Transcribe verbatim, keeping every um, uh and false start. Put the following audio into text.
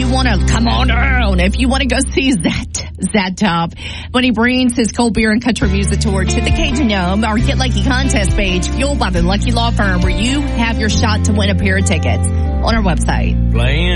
you want to come on down, if you want to go see Zat, Zat Top, when he brings his cold beer and country music tour to the Cajun Dome, our Get Lucky contest page, fueled by the Lucky Law Firm, where you have your shot to win a pair of tickets on our website. Playing